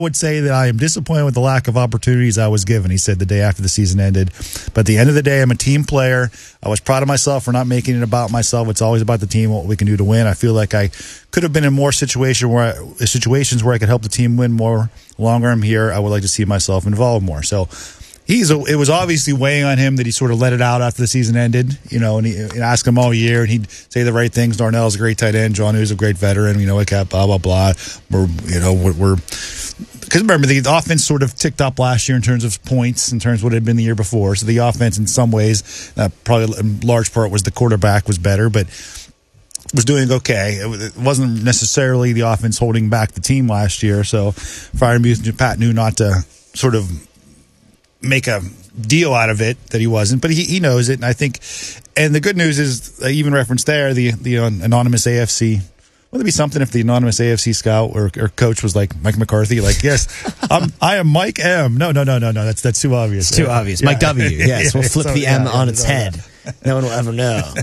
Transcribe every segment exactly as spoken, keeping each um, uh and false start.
would say that I am disappointed with the lack of opportunities I was given, he said the day after the season ended. But at the end of the day, I'm a team player. I was proud of myself for not making it about myself. It's always about the team, what we can do to win. I feel like I could have been in more situation where I, situations where I could help the team win more. Longer I'm here, I would like to see myself involved more. So he's a, it was obviously weighing on him that he sort of let it out after the season ended, you know, and he and asked him all year, and he'd say the right things. Darnell's a great tight end. Jonnu's a great veteran. You know, like blah blah blah. We're you know we're. we're Because remember, the offense sort of ticked up last year in terms of points, in terms of what it had been the year before. So the offense, in some ways, uh, probably in large part was the quarterback was better, but was doing okay. It wasn't necessarily the offense holding back the team last year. So Freiermuth, Pat knew not to sort of make a deal out of it that he wasn't, but he, he knows it. And I think, and the good news is, uh, even referenced there, the the anonymous A F C. Wouldn't it be something if the anonymous A F C scout or, or coach was like Mike McCarthy? Like, yes, I'm, I am Mike M. No, no, no, no, no. That's that's too obvious. It's too yeah. obvious. Mike yeah. W. Yes, we'll flip so, the M yeah, on its head. No one will ever know.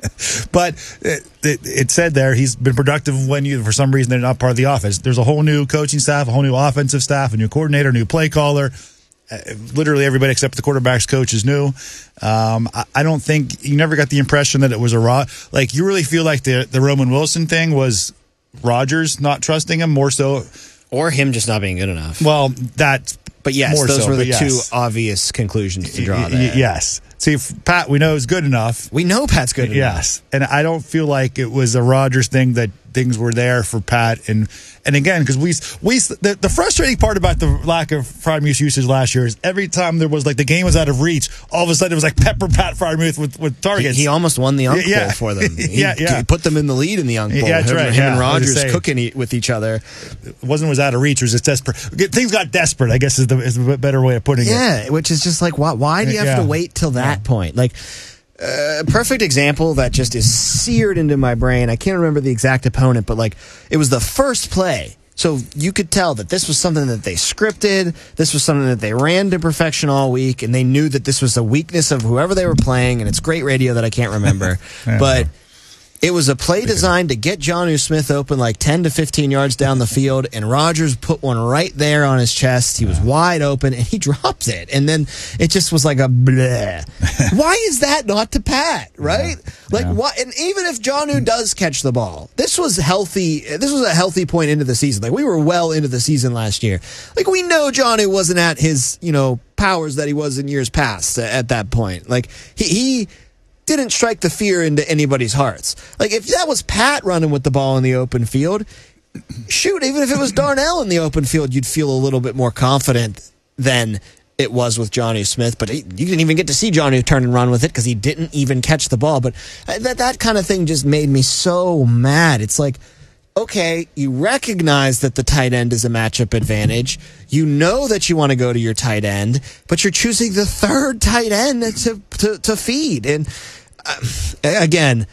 But it, it, it said there he's been productive when you, for some reason, they're not part of the offense. There's a whole new coaching staff, a whole new offensive staff, a new coordinator, a new play caller. Uh, literally everybody except the quarterback's coach is new. Um, I, I don't think you never got the impression that it was a raw. Like you really feel like the the Roman Wilson thing was Rodgers not trusting him more so, or him just not being good enough. Well, that. But yes, more those so, were the yes. two obvious conclusions to draw. Y- there. y- yes. See, if Pat, we know is good enough. We know Pat's good enough. Yes, and I don't feel like it was a Rodgers thing that things were there for Pat. And and again, because we we the, the frustrating part about the lack of Freiermuth usage last year is every time there was like the game was out of reach, all of a sudden it was like pepper Pat Freiermuth with, with targets. He, he almost won the Unk yeah, Bowl for them. He, yeah, yeah. He put them in the lead in the Unk Bowl. Yeah, that's him, right. him yeah, and Rodgers say, cooking e- with each other. It wasn't was out of reach. It was just desperate. Things got desperate, I guess is the is a better way of putting yeah, it. Yeah, which is just like, why, why do you have yeah. to wait till that yeah. point? Like, a uh, perfect example that just is seared into my brain. I can't remember the exact opponent, but like it was the first play. So you could tell that this was something that they scripted. This was something that they ran to perfection all week, and they knew that this was a weakness of whoever they were playing, and it's great radio that I can't remember. yeah. But it was a play designed to get Jonnu Smith open like ten to fifteen yards down the field, and Rodgers put one right there on his chest. He was wide open, and he dropped it. And then it just was like a bleh. Why is that not to Pat, right? Yeah. Like, yeah. why? And even if Jonnu does catch the ball, this was healthy. This was a healthy point into the season. Like, we were well into the season last year. Like, we know Jonnu wasn't at his, you know, powers that he was in years past at that point. Like, he... he didn't strike the fear into anybody's hearts. Like, if that was Pat running with the ball in the open field, shoot, even if it was Darnell in the open field, you'd feel a little bit more confident than it was with Jonnu Smith. But he, you didn't even get to see Jonnu turn and run with it because he didn't even catch the ball. But that, that kind of thing just made me so mad. It's like, okay, you recognize that the tight end is a matchup advantage. You know that you want to go to your tight end, but you're choosing the third tight end to to, to feed. And uh, again,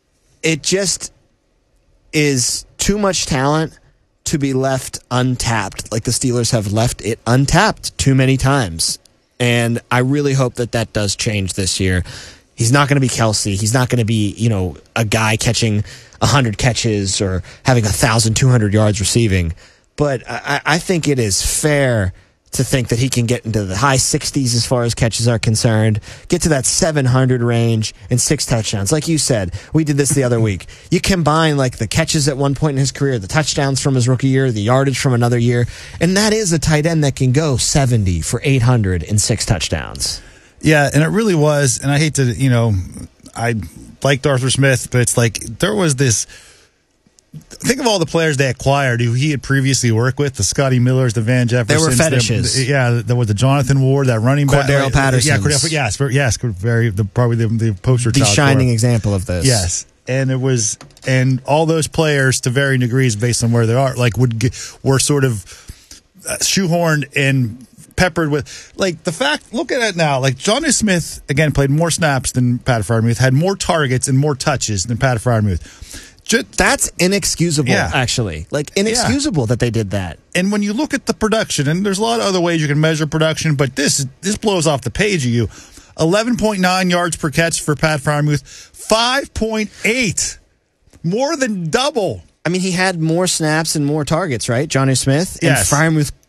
it just is too much talent to be left untapped. Like the Steelers have left it untapped too many times. And I really hope that that does change this year. He's not going to be Kelsey. He's not going to be, you know, a guy catching one hundred catches or having one thousand two hundred yards receiving. But I, I think it is fair to think that he can get into the high sixties as far as catches are concerned, get to that seven hundred range and six touchdowns. Like you said, we did this the other week. You combine like the catches at one point in his career, the touchdowns from his rookie year, the yardage from another year, and that is a tight end that can go seventy for eight hundred and six touchdowns. Yeah, and it really was, and I hate to, you know, I liked Arthur Smith, but it's like there was this, think of all the players they acquired who he had previously worked with, the Scotty Millers, the Van Jeffersons. They were fetishes. The, yeah, there was the Jonathan Ward, that running back. Cordero Patterson. Yeah, Cordero, yes, yes, very, the, probably the, the poster the child. The shining example of this. Yes. And it was, and all those players to varying degrees based on where they are, like would get, were sort of uh, shoehorned and peppered with, like the fact, look at it now, like Jonnu Smith, again, played more snaps than Pat Freiermuth, had more targets and more touches than Pat Freiermuth. Just, That's inexcusable, yeah. actually. Like, inexcusable yeah. that they did that. And when you look at the production, and there's a lot of other ways you can measure production, but this this blows off the page of you. eleven point nine yards per catch for Pat Freiermuth, five point eight. More than double. I mean, he had more snaps and more targets, right? Jonnu Smith. Yes. And Freiermuth